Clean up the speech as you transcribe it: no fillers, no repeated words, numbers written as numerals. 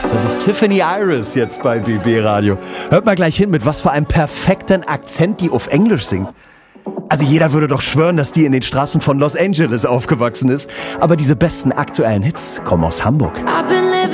Das ist Tiffany Iris jetzt bei BB Radio. Hört mal gleich hin, mit was für einem perfekten Akzent die auf Englisch singt. Also jeder würde doch schwören, dass die in den Straßen von Los Angeles aufgewachsen ist. Aber diese besten aktuellen Hits kommen aus Hamburg. I've been